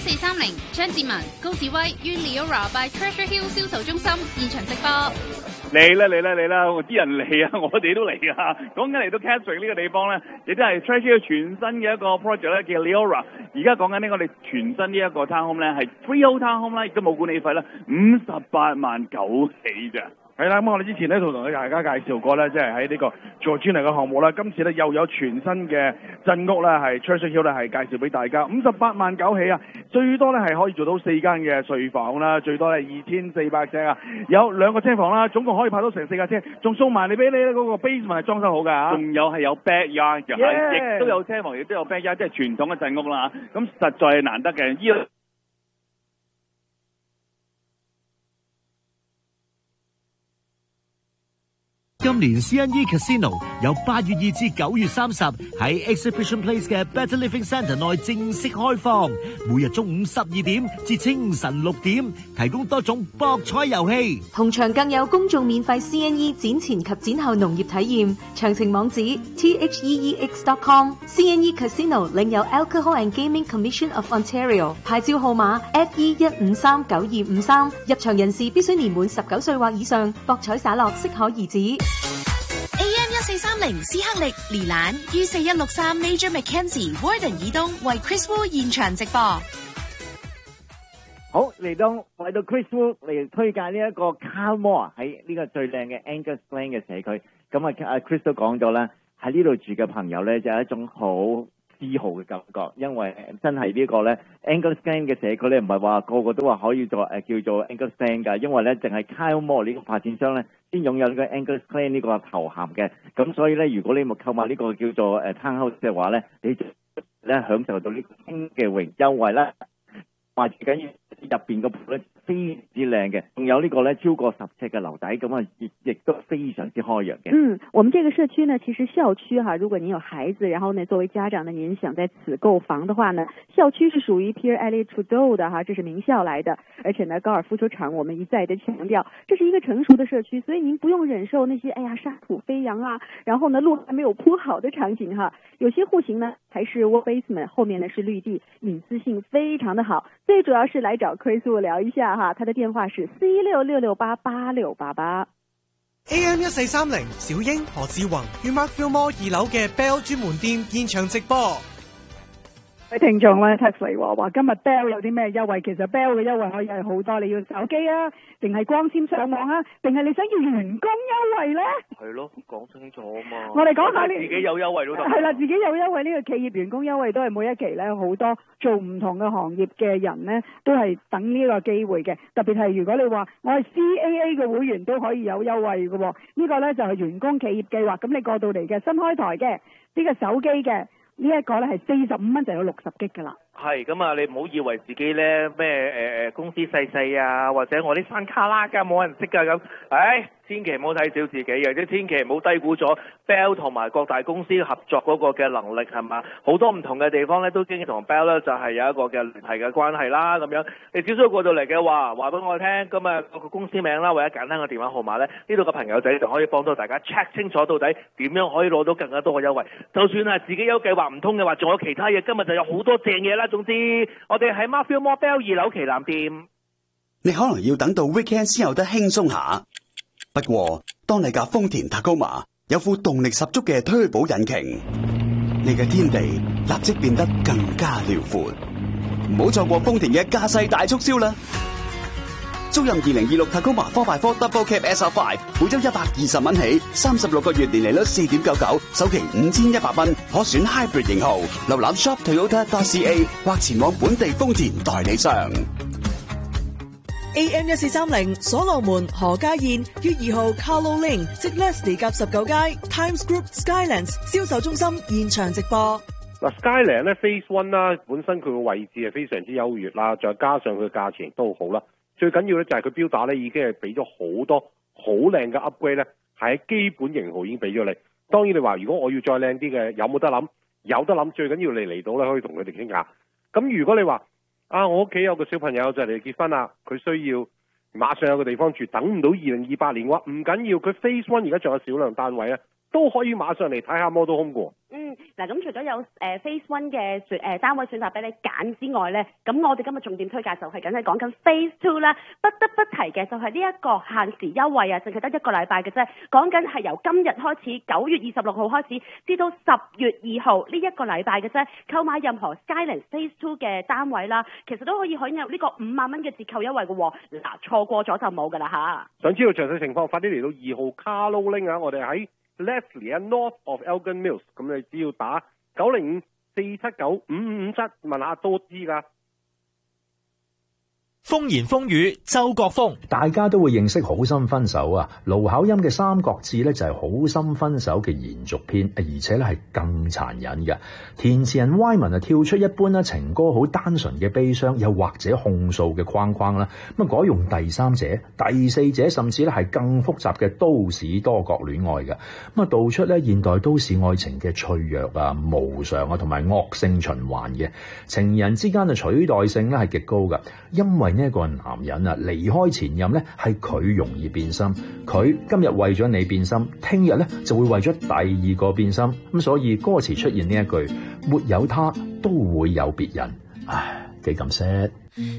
AM1430張志文、高志威於 Leora by Treasure Hill 銷售中心現場直播。 嚟啦！我啲人嚟啊，我哋都嚟啊！講緊嚟到 Keswick 呢個地方咧，亦都係 Treasure Hill 全新嘅一個 project 咧，叫 Leora。而家講緊呢，我哋全新呢一個 townhome 咧係 freehold townhome 啦，亦都冇管理費啦，58萬9起咋。 係啦，咁我哋之前咧同大家介紹過咧，即係喺呢個做專題嘅項目啦。今次咧又有全新嘅鎮屋咧，係 Treasure Hill 咧係介紹俾大家，58萬9起啊！最多咧係可以做到4間嘅睡房啦，最多係2400尺啊，有2個車房啦，總共可以泊到成4架車，仲送埋你俾你咧嗰個 basement 係裝修好㗎嚇， 仲有係有 backyard 嘅，亦都有車房，亦都有 backyard，即係傳統嘅鎮屋啦嚇。咁實在係難得嘅，呢個。 今年 CNE Casino 由8月2至9月30喺 Exhibition Place 嘅 Better Living Centre 內正式開放，每日中午12點至清晨6點，提供多種博彩遊戲， 同場更有公眾免費 CNE 展前及展後農業體驗，詳情網址 theex.com。 CNE Casino 領有 Alcohol and Gaming Commission of Ontario 牌照號碼 FE1539253，入場人士必須年滿19歲或以上，博彩灑落適可而止。 AM1430 斯克力連蘭於4163 Major Mackenzie Warden 以東為 Chris Wu 現場直播。 好，嚟到 Chris Wu 嚟推介呢一個 Carmore 喺呢個最靚嘅 Angus Glen 嘅社區。咁啊 Chris 都講咗啦，喺呢度住嘅朋友咧就有一種好自豪嘅感覺，因為真係呢個咧 Angus Glen 嘅社區咧唔係話個個都話可以做叫做 Angus Glen 㗎，因為咧淨係 Carmore 呢個發展商咧先擁有呢個 Angus Glen 呢個頭銜嘅，咁所以咧如果你冇購買呢個叫做townhouse 嘅話咧，你就咧享受到呢個輕嘅榮優惠啦，或者緊要入邊個鋪咧非常之靚嘅，仲有呢個咧超過10尺嘅樓底，咁啊亦都非常之開揚嘅。 我們這個社區呢，其實校區哈，如果您有孩子，然後呢作為家長呢，您想在此購房的話呢，校區是屬於 Pierre Elliott Trudeau 的哈，這是名校來的，而且呢高爾夫球場我們一再的強調，這是一個成熟的社區，所以您不用忍受那些沙土飛揚啊，然後呢路還沒有鋪好的場景哈，有些戶型呢還是 wall basement， 後面呢是綠地，隱私性非常的好，最主要是來找 Chris Wu 聊一下哈，他的電話是416688688。 AM1430 小英何志宏於 Markville Mall 2樓嘅 Bell 專門店現場直播。 位聽眾咧 text 嚟話今日 Bell 有啲咩優惠？其實 Bell 嘅優惠可以係好多，你要手機啊，定係光纖上網啊，定係你想要員工優惠咧？ 係咯，講清楚啊嘛。 我哋講下呢， 自己有優惠都得。 係啦，自己有優惠呢個企業員工優惠都係每一期咧好多做唔同嘅行業嘅人咧都係等呢個機會嘅。特別係如果你話我係 CAA 嘅會員都可以有優惠嘅喎，呢個咧就係員工企業計劃。咁你過到嚟嘅新開台嘅呢個手機嘅。呢一個咧係45蚊就有60 G 㗎啦。 係咁啊！你唔好以為自己咧咩公司細細啊，或者我啲山卡拉㗎冇人識㗎咁。千祈唔好睇小自己嘅，即千祈唔好低估咗 Bell 同埋各大公司合作嗰個嘅能力係嘛？好多唔同嘅地方咧都經同 Bell 咧就係有一個嘅聯繫嘅關係啦咁樣。你只需要過到嚟嘅話俾我聽，咁啊個公司名啦或者簡單嘅電話號碼咧，呢度嘅朋友仔就可以幫到大家 check 清楚到底點樣可以攞到更加多嘅優惠。就算係自己有計劃唔通嘅話，仲有其他嘢，今日就有好多正嘢啦。總之，我哋喺 Markville Mall Bell 2樓旗艦店。 你可能要等到 weekend 先有得輕鬆下。不過，當你架豐田 Tacoma 有副動力十足嘅推保引擎，你嘅天地立即變得更加遼闊。唔好錯過豐田嘅駕駛大促銷啦！租任2026 Tacoma 4x4 Double Cab SR5，每周120蚊起，36個月年利率4.99，首期5100蚊，可選 Hybrid 型號。瀏覽 shoptoyota.ca 或前往本地豐田代理商。 AM1430 所羅門何家燕於2號 Carlo Lane 即 Leslie 夾19街 Times Group Skylands 銷售中心現場直播。 嗱 Skyland 咧 Phase 1啦，本身佢個位置係非常之優越啦，再加上佢嘅價錢亦都好啦。最緊要咧就係佢標打咧已經係俾咗好多好靚嘅 upgrade 咧，係喺基本型號已經俾咗你。當然你話如果我要再靚啲嘅，有冇得諗？有得諗，最緊要你嚟到咧可以同佢哋傾下。咁如果你話我屋企有個小朋友就嚟結婚啦，佢需要馬上有個地方住，等唔到2028年嘅話，唔緊要，佢 Phase 1而家仲有少量單位啊， 都可以馬上嚟睇下 Model Home 嘅。 嗱，咁除咗有Phase One 嘅單位選擇俾你揀之外咧，咁我哋今日重點推介就係梗係講緊 Phase Two 啦。不得不提嘅就係呢一個限時優惠啊，淨係得一個禮拜嘅啫。講緊係由今日開始9月26號開始，至到10月2號呢一個禮拜嘅啫。購買任何 Skyline Phase Two 嘅單位啦，其實都可以享有呢個5萬蚊嘅折扣優惠嘅喎。嗱，錯過咗就冇㗎啦嚇。 想知道詳細情況，快啲嚟到2號 Carlo Link 啊！我哋喺 Leslie 啊 North of Elgin Mills， 咁你只要打905-479-5557問下都知㗎。 風言風語周國峰， 大家都會認識好心分手啊。盧巧音嘅《三國志》呢，就係好心分手嘅延續篇，而且咧係更殘忍嘅。填詞人 Wyman 啊跳出一般啦情歌好單純嘅悲傷又或者控訴嘅框框啦，咁啊改用第三者、第四者甚至咧係更複雜嘅都市多角戀愛嘅，咁啊道出咧現代都市愛情嘅脆弱啊、無常啊同埋惡性循環嘅情人之間嘅取代性咧係極高噶，因為呢一個男人啊離開前任咧係佢容易變心，佢今日為咗你變心，聽日咧就會為咗第二個變心，咁所以歌詞出現呢一句沒有他都會有別人，唉幾咁 sad。